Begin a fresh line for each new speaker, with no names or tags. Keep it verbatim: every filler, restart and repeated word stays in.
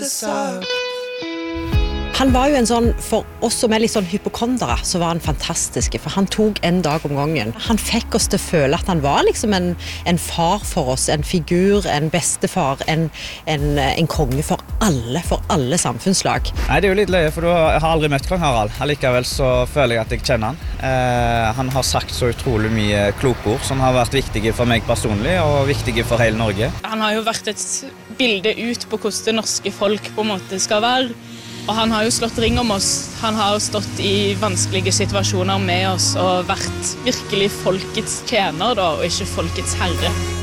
Han var jo en sånn, for oss som er litt sånn hypokondere, så var han fantastisk, for han tok en dag om gangen. Han fikk oss til å føle at han var liksom en, en far for oss, en figur, en bestefar, en, en, en konge for alle, for alle samfunnslag.
Nei, det er jo litt løye, for jeg har aldri møtt kong Harald. Allikevel så føler jeg at jeg kjenner han. Eh, han har sagt så utrolig mye kloke ord som har vært viktige for meg personlig, og viktige for hele Norge.
Han har jo vært et bilde ut på hvordan det norske folk på en måte skal være. Og han har jo slått ring om oss. Han har stått i vanskelige situasjoner med oss og vært virkelig folkets tjener da, og ikke folkets herre.